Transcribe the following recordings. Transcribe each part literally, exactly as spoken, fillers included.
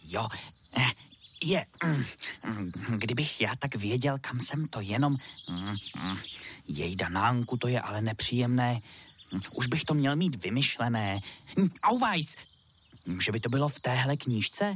Jo, je, kdybych já tak věděl, kam jsem to jenom... Jejda, Nánku, to je ale nepříjemné. Už bych to měl mít vymyšlené. Auvajs! Že by to bylo v téhle knížce?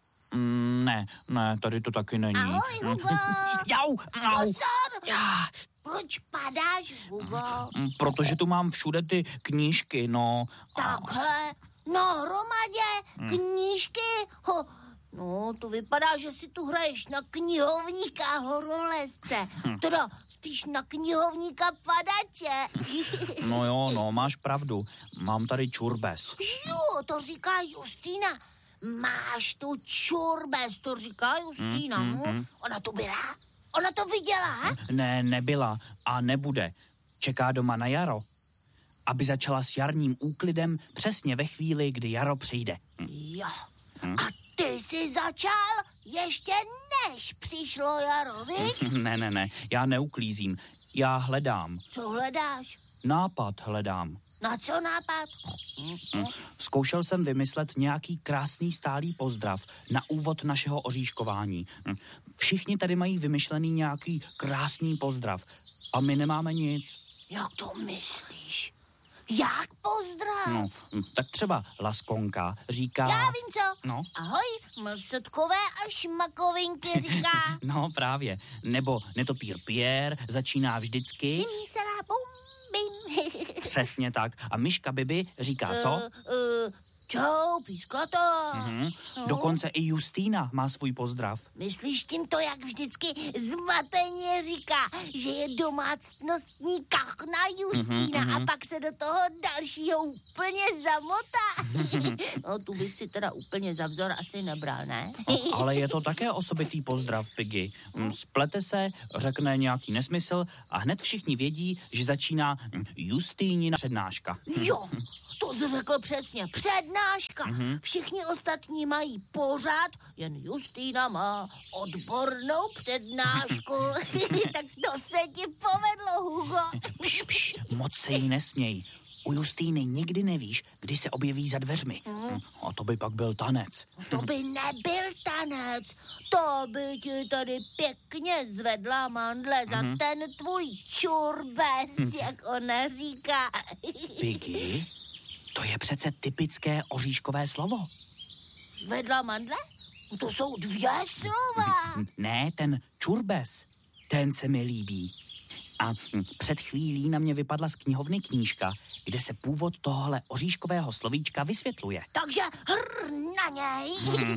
Ne, ne, tady to taky není. Ahoj, Hugo. Jau, au. Pozor! Já. Proč padáš, Hugo? Protože tu mám všude ty knížky, no. Takhle? Na hromadě? Knížky? Ho, no, to vypadá, že si tu hraješ na knihovníka horolezce. Teda spíš na knihovníka padače. No jo, no, máš pravdu. Mám tady čurbes. Jo, to říká Justýna. Máš tu čurbes, to říká Justýna. Mm, mm, mm. Ona tu byla? Ona to viděla? Ne, nebyla a nebude. Čeká doma na jaro, aby začala s jarním úklidem přesně ve chvíli, kdy jaro přijde. Jo. A ty jsi začal ještě než přišlo jaro, viď? Ne, ne, ne, já neuklízím. Já hledám. Co hledáš? Nápad hledám. Na co nápad? Zkoušel jsem vymyslet nějaký krásný stálý pozdrav na úvod našeho oříškování. Všichni tady mají vymyšlený nějaký krásný pozdrav a my nemáme nic. Jak to myslíš? Jak pozdrav? No, tak třeba Laskonka říká... Já vím co. No. Ahoj, mlsotkové a šmakovinky říká. No právě. Nebo netopír Pierre začíná vždycky... Simsela bum bim. Přesně tak. A myška Bibi říká co? Uh, uh, čau, písklato. Mm-hmm. Dokonce i Justýna má svůj pozdrav. Myslíš tím to, jak vždycky zmateně říká, že je domácnostní kachna Justýna mm-hmm. a pak se do toho dalšího úplně zamotá. No, tu bych si teda úplně za vzor asi nebral, ne? O, ale je to také osobitý pozdrav, Piggy. Splete se, řekne nějaký nesmysl a hned všichni vědí, že začíná Justýnina přednáška. Jo. To jsi řekl přesně, přednáška. Mm-hmm. Všichni ostatní mají pořád, jen Justýna má odbornou přednášku. Tak to se ti povedlo, Hugo. Pš, pš, moc se jí nesměj. U Justýny nikdy nevíš, kdy se objeví za dveřmi. Mm. A to by pak byl tanec. To by nebyl tanec. To by ti tady pěkně zvedla mandle za mm-hmm. ten tvůj čurbes, mm. jak ona říká. Piggy? To je přece typické oříškové slovo. Zvedla mandle? To jsou dvě slova. Ne, ten čurbes. Ten se mi líbí. A před chvílí na mě vypadla z knihovny knížka, kde se původ tohohle oříškového slovíčka vysvětluje. Takže hr na něj.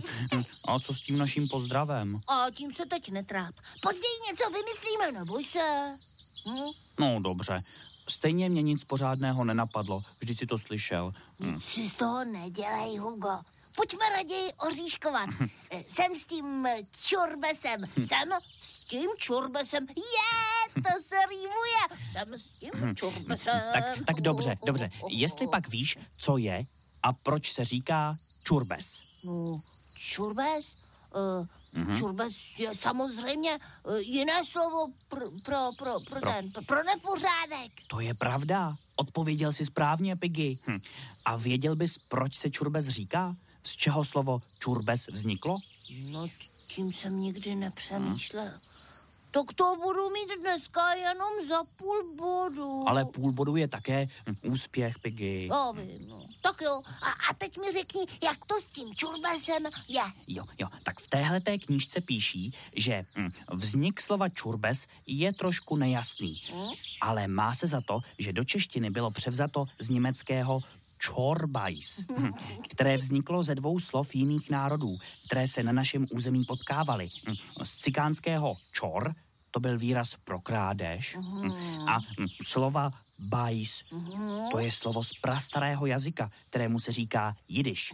A co s tím naším pozdravem? A tím se teď netráp. Později něco vymyslíme, neboj se. Hm? No dobře. Stejně mě nic pořádného nenapadlo. Vždyť si to slyšel. Nic si z toho nedělej, Hugo. Pojďme raději oříškovat. Jsem s tím čurbesem. Jsem s tím čurbesem. Je, to se rýmuje. Jsem s tím čurbesem. tak, tak dobře, dobře. Jestli pak víš, co je a proč se říká čurbes? No, čurbes? Uh, mm-hmm. Čurbes je samozřejmě uh, jiné slovo pr- pro, pro, pro, pro ten, pro nepořádek. To je pravda. Odpověděl jsi správně, Piggy. Hm. A věděl bys, proč se čurbes říká? Z čeho slovo čurbes vzniklo? No, tím jsem nikdy nepřemýšlel. Hmm. Tak to budu mít dneska jenom za půl bodu. Ale půl bodu je také hm, úspěch, Piggy. Já vím, no. Tak jo, a, a teď mi řekni, jak to s tím čurbesem je. Jo, jo, tak v téhleté knížce píší, že hm, vznik slova čurbes je trošku nejasný. Hmm? Ale má se za to, že do češtiny bylo převzato z německého Čorbajs, které vzniklo ze dvou slov jiných národů, které se na našem území potkávaly. Z cikánského čor, to byl výraz pro krádež, a slova bajs, to je slovo z prastarého jazyka, kterému se říká jidiš.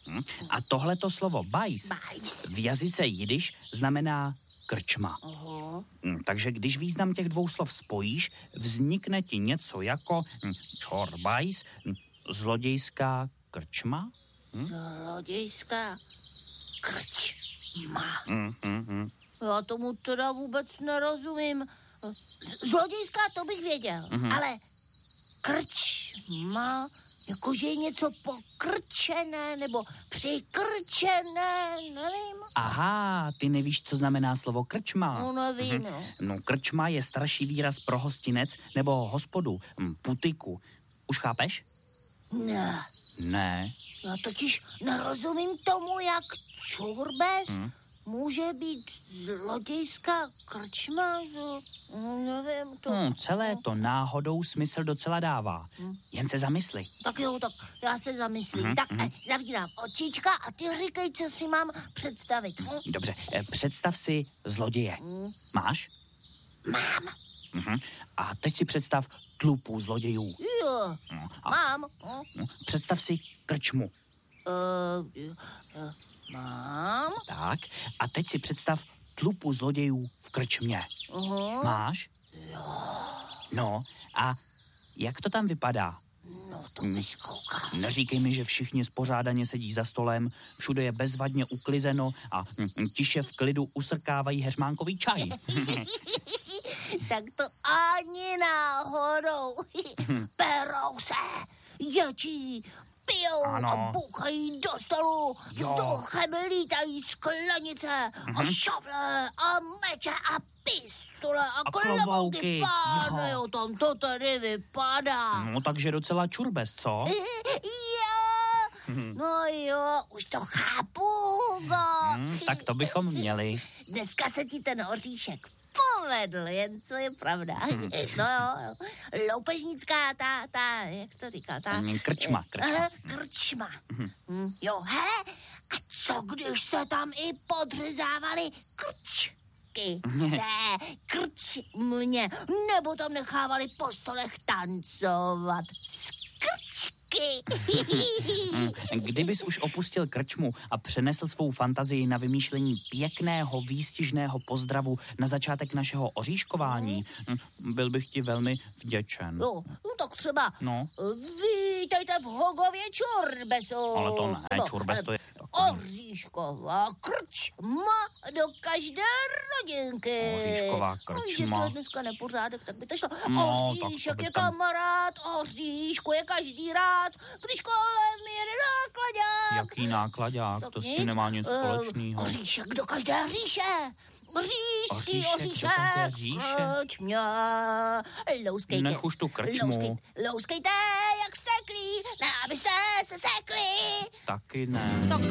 A tohleto slovo bajs v jazyce jidiš znamená krčma. Aha. Takže když význam těch dvou slov spojíš, vznikne ti něco jako čorbajs, zlodějská krčma? Hm? Zlodějská krčma. Mm, mm, mm. Já tomu teda vůbec nerozumím. Zlodějská to bych věděl, mm-hmm. ale krčma, Jakože je něco pokrčené nebo přikrčené, nevím. Aha, ty nevíš, co znamená slovo krčma. No nevím, Mhm. no. No, krčma je starší výraz pro hostinec nebo hospodu, hm, putiku. Už chápeš? Ne, Ne. já totiž nerozumím tomu, jak čurbes Hm. může být zlodějská krčma, že? No, nevím, to... Hm, celé to náhodou smysl docela dává. Jen se zamysli. Tak jo, tak já se zamyslím. Mhm, Tak mhm. eh, zavírám očička a ty říkej, co si mám představit. Hm? Dobře, eh, představ si zloděje. Hm. Máš? Mám. Mhm. A teď si představ tlupu zlodějů. Jo, No, a mám. Hm? no, představ si krčmu. Uh, uh, mám. Tak. A teď si představ tlupu zlodějů v krčmě. Uh-huh. Máš? No, a jak to tam vypadá? No, to vyzkoukám. Neříkej mi, že všichni spořádaně sedí za stolem, všude je bezvadně uklizeno a hm, tiše v klidu usrkávají heřmánkový čaj. Tak to ani náhodou. Perou se, ječí, pijou Ano. a bouchají do stolu. Jo. Vzduchem lítají sklenice a šavle a meče a pistole a, A klobouky klobouky, páne. jo. Jo, tam to tady vypadá. No, takže docela čurbes, co? Jo, no jo, už to chápu, Hugo. Hm, tak to bychom měli. Dneska se ti ten oříšek povedl, jen co je pravda. No jo, jo. Loupežnická, ta, ta, jak se to říká, ta... Mm, krčma, krčma. Aha, krčma. Hm, jo, he? A co, když se tam i podřezávali krčky? Té krčmě. Nebo tam nechávali po stolech tancovat s krčky. Hm, Kdybys už opustil krčmu a přenesl svou fantazii na vymýšlení pěkného, výstižného pozdravu na začátek našeho oříškování, hm, byl bych ti velmi vděčen. Jo, no tak třeba No. vítejte v Hogově čurbesu. Ale to ne, No, čurbes to je... Oříšková krčma do každé rodinky. Oříšková No, že krčma. to je dneska nepořádek, tak by to šlo. No, tak to Oříšek by je tam- kamarád, oříšku je každý rád, když kolem jede nákladák. Jaký nákladák, Tak to s nic, tím nemá nic eh, společného. Oříšek do každé říše. Říšský Oříšek do oříšek, každé říše? krčmě. Louskejte. Nech už tu krčmu. Louskejte, louskejte jak steklí, ne, abyste se sekli. Taky ne. Tak